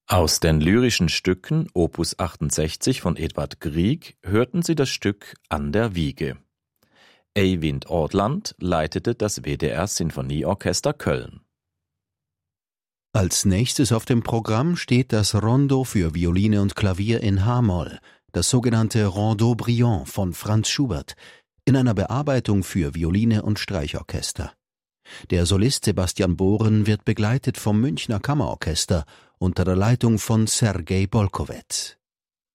Aus den lyrischen Stücken Opus 68 von Edvard Grieg hörten Sie das Stück An der Wiege. Eyvind Odland leitete das WDR Sinfonieorchester Köln. Als nächstes auf dem Programm steht das Rondo für Violine und Klavier in H-Moll, das sogenannte Rondo Brillant von Franz Schubert, in einer Bearbeitung für Violine und Streichorchester. Der Solist Sebastian Bohren wird begleitet vom Münchner Kammerorchester unter der Leitung von Sergei Bolkowetz.